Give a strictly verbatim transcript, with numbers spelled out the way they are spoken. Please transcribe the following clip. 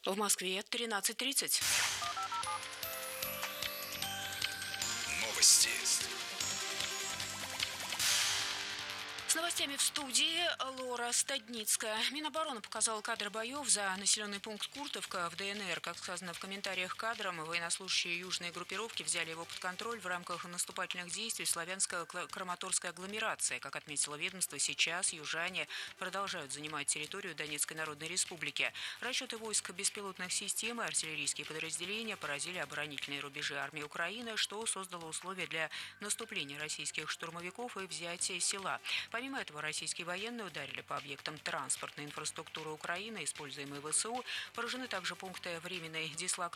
В Москве тринадцать тридцать. Новости. С новостями в студии Лора Стадницкая. Минобороны показал кадры боев за населенный пункт Куртовка в ДНР. Как сказано в комментариях к кадрам, военнослужащие южной группировки взяли его под контроль в рамках наступательных действий славянско-краматорской агломерации. Как отметило ведомство, сейчас южане продолжают занимать территорию Донецкой Народной Республики. Расчеты войск беспилотных систем и артиллерийские подразделения поразили оборонительные рубежи армии Украины, что создало условия для наступления российских штурмовиков и взятия села. Помимо этого, российские военные ударили по объектам транспортной инфраструктуры Украины, используемой ВСУ. Поражены также пункты временной дислокации